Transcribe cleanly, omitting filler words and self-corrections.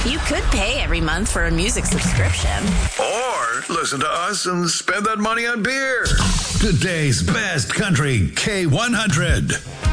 You could pay every month for a music subscription. Or listen to us and spend that money on beer. Today's best country K100.